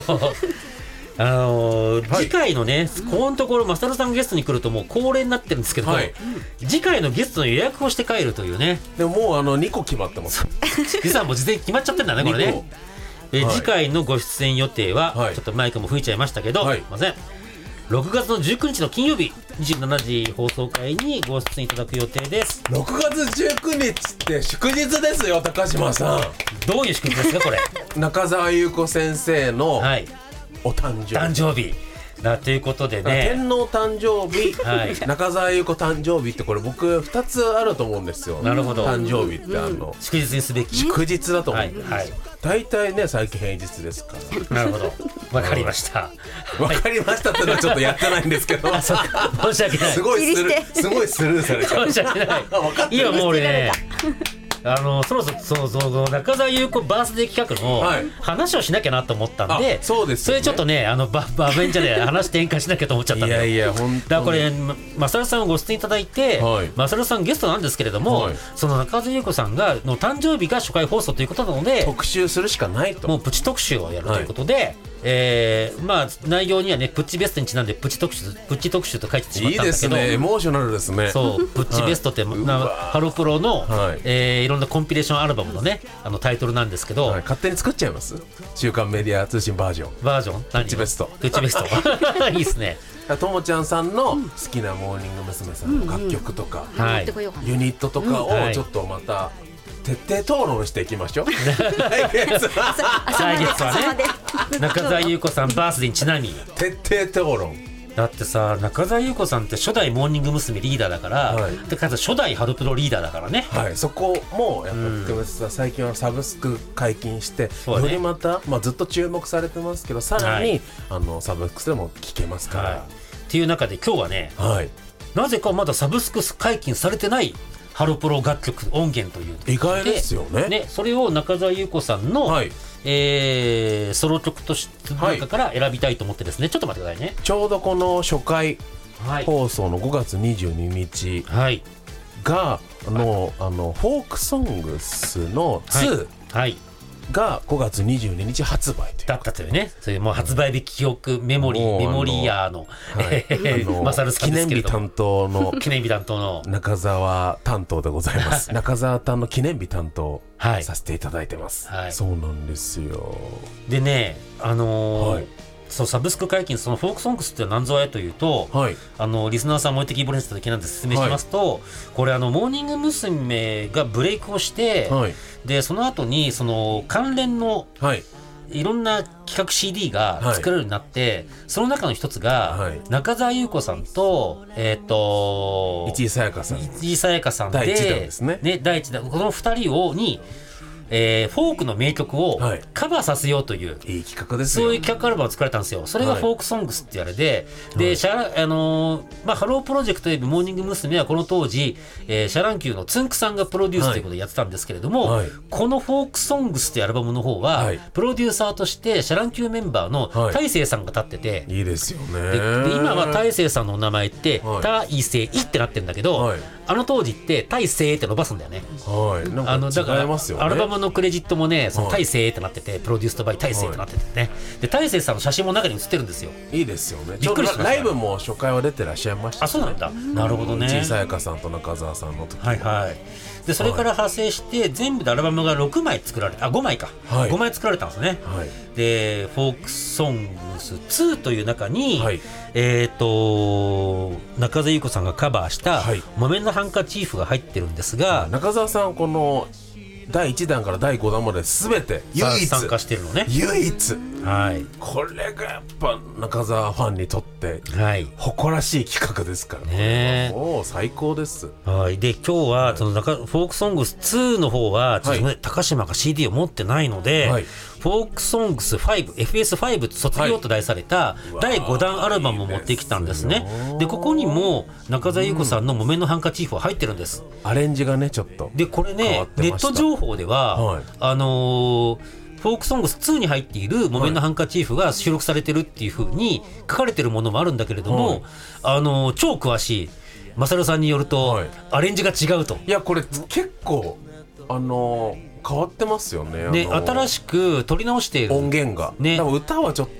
次回のね、ここのところマサルさんゲストに来るともう恒例になってるんですけど、次回のゲストの予約をして帰るというね。 でももう2個決まってます。 実はもう事前に決まっちゃってんだねこれね。次回のご出演予定は、ちょっとマイクも吹いちゃいましたけど、すいません、6月の19日の金曜日27時放送回にご出演いただく予定です。 6月19日って祝日ですよ高島さん。 どういう祝日ですかこれ。 中澤裕子先生のお誕生日だということでね、 天皇誕生日、中澤裕子誕生日ってこれ僕2つあると思うんですよ。 なるほど。 誕生日って祝日にすべき祝日だと思うんですよ。大体ね最近平日ですから。 なるほど、わかりました。 わかりましたってのはちょっとやってないんですけど申し訳ない。 すごいスルーされちゃう。 申し訳ない。今もう俺ねそろそろ中澤裕子バースデー企画の話をしなきゃなと思ったんで、それちょっとねバベンチャーで話展開しなきゃと思っちゃったんで。 いや本当だからこれマサルさんをご出演いただいて、マサルさんゲストなんですけれども、その中澤裕子さんがの誕生日が初回放送ということなので特集するしかないと。 もうプチ特集をやるということで、まあ内容にはねプッチベストにちなんでプチ特集と書いてしまったんだけど、いいですね、エモーショナルですね。 そうプッチベストって、ハロプロの、いろんなコンピレーションアルバムのねタイトルなんですけど、 勝手に作っちゃいます。週刊メディア通信バージョンプッチベストいいですね。 ともちゃんさんの好きなモーニング娘。さんの楽曲とか、ユニットとかをちょっとまた徹底討論していきましょう。来月はね、中澤裕子さんバースデーにちなみ徹底討論。 だってさ、中澤裕子さんって初代モーニング娘。リーダーだから、でかつ初代ハロプロリーダーだからね。 そこもやっぱり含めてさ、最近はサブスク解禁して、よりまた、ずっと注目されてますけど、さらに、サブスクでも聴けますから。 っていう中で今日はね、なぜかまだサブスク解禁されてないハロプロ楽曲音源という意外ですよね。 それを中澤裕子さんの、ソロ曲として中から選びたいと思ってですね、ちょっと待ってくださいね。 ちょうどこの初回放送の5月22日がフォークソングスの2が5月22日発売だったというね。それもう発売日記憶メモリーヤーのマサルさんですけれども、記念日担当の中澤担当でございます。中澤担の記念日担当させていただいてます。そうなんですよ。 でね、そうサブスク解禁、そのフォークソングスって何ぞやというと、リスナーさんも置いてきぼりにした時なんで説明しますと、これモーニング娘。がブレイクをして、でその後にその関連の、いろんな企画 CD が作れるようになって、その中の一つが、中澤裕子さんと市井さやかさんで第1弾ですね。 第1弾この2人にフォークの名曲をカバーさせようという、 いい企画ですよ。 そういう企画アルバムを作られたんですよ。それがフォークソングスって言われて、でハロープロジェクトというモーニング娘。はこの当時、シャランキューのつんくさんがプロデュースということでやってたんですけれども、このフォークソングスっていうアルバムの方は、プロデューサーとしてシャランキューメンバーの大勢さんが立ってて、 いいですよね。 で今は大勢さんのお名前って大勢ってなってるんだけど、あの当時って大勢って伸ばすんだよね。だからアルバムのクレジットもね、その大勢ってなってて、プロデュースドバイ大勢ってなっててね。で大勢さんの写真も中に写ってるんですよ。 いいですよね。 びっくりしました。 ライブも初回は出てらっしゃいました。 そうなんだ。なるほどね。 小さやかさんと中澤さんの時。 でそれから派生して全部でアルバムが6枚作られ5枚か、5枚作られたんですね。でフォークソングス2という中に、中澤裕子さんがカバーした「木綿のハンカチーフ」が入ってるんですが、 中澤さんこの第1弾から第5弾まで全て唯一参加してるのね。 唯一、これがやっぱ中澤ファンにとって誇らしい企画ですからね。もう最高です。 で今日はそのフォークソングス2の方はちょっと、高島が CD を持ってないので、フォークソングス 5FS5 卒業と題された第5弾アルバムを持ってきたんですね。でここにも中澤裕子さんの木綿のハンカチーフは入ってるんです。 アレンジがねちょっとでこれねネット情報では、フォークソングス2に入っている木綿のハンカチーフが収録されてるっていう風に書かれてるものもあるんだけれども、超詳しいマサルさんによると、アレンジが違うと。 いやこれ結構変わってますよね。 ね、新しく撮り直している音源が、 ね、 多分歌はちょっ